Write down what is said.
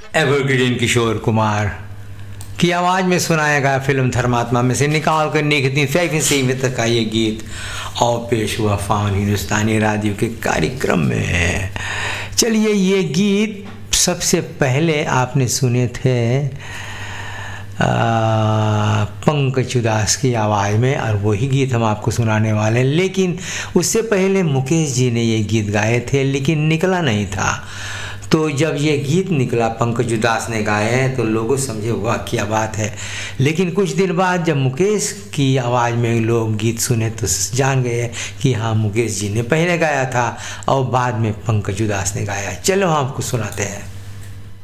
Evergreen Kishore Kumar की आवाज़ में सुनाया गया फिल्म धर्मात्मा में से निकाल कर निकलती फैफिन तक का ये गीत और पेश हुआ फाउन हिंदुस्तानी रेडियो के कार्यक्रम में। चलिए, ये गीत सबसे पहले आपने सुने थे पंकज उदास की आवाज़ में और वही गीत हम आपको सुनाने वाले हैं। लेकिन उससे पहले मुकेश जी ने ये गीत गाए थे, लेकिन निकला नहीं था। तो जब ये गीत निकला, पंकज उदास ने गाए हैं, तो लोगों समझे वाह क्या बात है। लेकिन कुछ दिन बाद जब मुकेश की आवाज़ में लोग गीत सुने तो जान गए कि हाँ, मुकेश जी ने पहले गाया था और बाद में पंकज उदास ने गाया। चलो हम आपको सुनाते हैं।